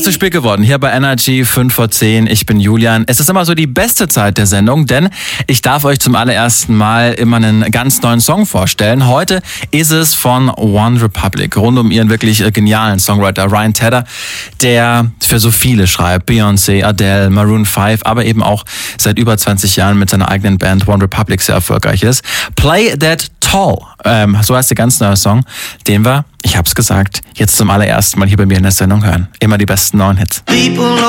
zu spät geworden, hier bei Energy 5 vor 10. Ich bin Julian. Es ist immer so die beste Zeit der Sendung, denn ich darf euch zum allerersten Mal immer einen ganz neuen Song vorstellen. Heute ist es von OneRepublic, rund um ihren wirklich genialen Songwriter Ryan Tedder, der für so viele schreibt. Beyoncé, Adele, Maroon 5, aber eben auch seit über 20 Jahren mit seiner eigenen Band OneRepublic sehr erfolgreich ist. Play That Tall, so heißt der ganz neue Song, den wir, ich hab's gesagt, jetzt zum allerersten Mal hier bei mir in der Sendung hören. Immer die besten neuen Hits.